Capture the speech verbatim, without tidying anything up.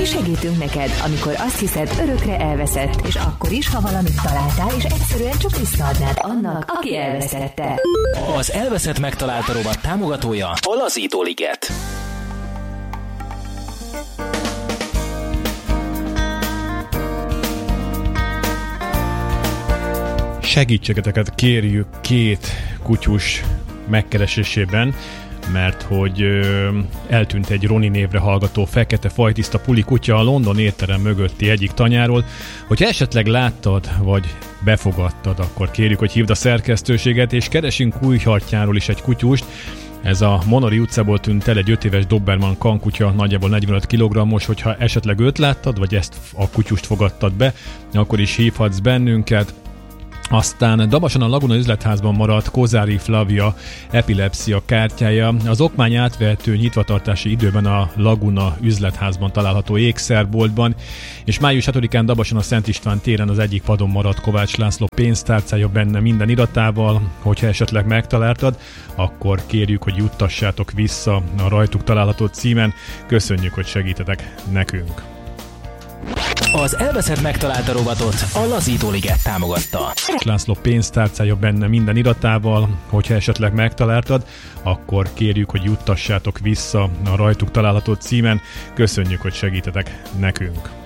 segítünk neked, amikor azt hiszed, örökre elveszett, és akkor is, ha valamit találtál, és egyszerűen csak visszaadnád annak, aki elvesztette. Az Elveszett megtalálta rovat támogatója a Lazító-liget. Segítségeteket kérjük két kutyus megkeresésében, mert hogy ö, eltűnt egy Roni névre hallgató fekete fajtiszta puli kutya a London étterem mögötti egyik tanyáról. Hogyha esetleg láttad, vagy befogadtad, akkor kérjük, hogy hívd a szerkesztőséget, és keresünk Újhartyáról is egy kutyust. Ez a Monori utcából tűnt el egy öt éves Doberman kankutya, nagyjából negyvenöt kilogrammos, hogyha esetleg őt láttad, vagy ezt a kutyust fogadtad be, akkor is hívhatsz bennünket. Aztán Dabason a Laguna üzletházban maradt Kozári Flavia epilepsia kártyája az okmány átvehető nyitvatartási időben a Laguna üzletházban található ékszerboltban, és május hatodikán Dabason a Szent István téren az egyik padon maradt Kovács László pénztárcája benne minden iratával. Hogyha esetleg megtaláltad, akkor kérjük, hogy juttassátok vissza a rajtuk található címen. Köszönjük, hogy segítetek nekünk! Az Elveszett megtalálta rovatot a Lazító-liget támogatta. László pénztárcája benne minden iratával, hogyha esetleg megtaláltad, akkor kérjük, hogy juttassátok vissza a rajtuk található címen. Köszönjük, hogy segítetek nekünk!